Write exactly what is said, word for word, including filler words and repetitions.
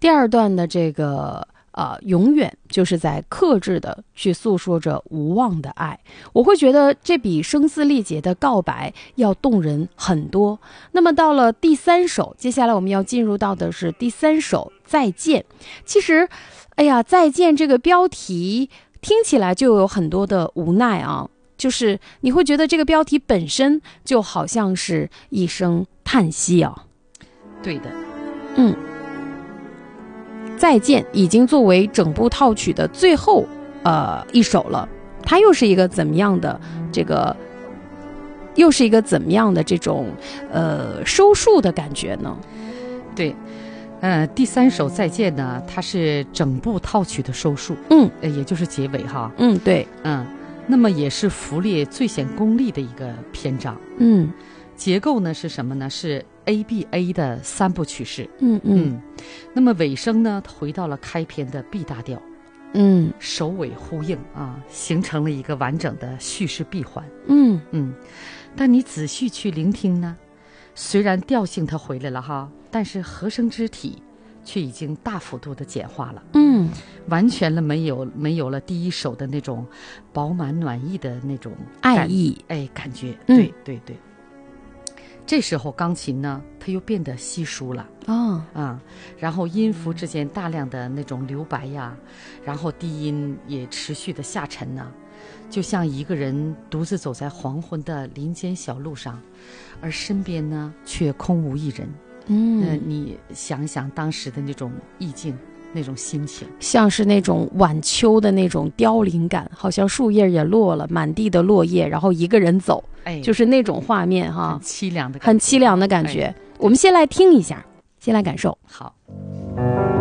第二段的这个呃，永远就是在克制的去诉说着无望的爱，我会觉得这比声嘶力竭的告白要动人很多。那么到了第三首，接下来我们要进入到的是第三首再见。其实哎呀，再见这个标题听起来就有很多的无奈啊，就是你会觉得这个标题本身就好像是一声叹息啊。 对的， 嗯，再见已经作为整部套曲的最后呃一首了，它又是一个怎么样的这个又是一个怎么样的这种呃收束的感觉呢？ 对，呃，第三首再见呢，它是整部套曲的收束， 嗯， 呃，也就是结尾哈， 嗯，对， 嗯，那么也是弗列最显功力的一个篇章， 嗯， 结构呢是什么呢？是 A B A 的三部曲式， 嗯嗯那么尾声呢，回到了开篇的 B 大调， 嗯， 首尾呼应啊，形成了一个完整的叙事闭环， 嗯嗯，但你仔细去聆听呢，虽然调性它回来了哈，但是和声肢体却已经大幅度的简化了， 嗯， 完全了没有没有了第一首的那种饱满暖意的那种爱意， 哎，感觉， 嗯对对对。这时候钢琴呢，它又变得稀疏了啊啊，然后音符之间大量的那种留白呀，然后低音也持续的下沉呢，就像一个人独自走在黄昏的林间小路上，而身边呢却空无一人。 嗯、 呃，你想想当时的那种意境，那种心情， 像是那种晚秋的那种凋零感，好像树叶也落了，满地的落叶，然后一个人走， 哎， 就是那种画面哈， 很凄凉的感觉， 很凄凉的感觉。 哎， 我们先来听一下，先来感受。 好。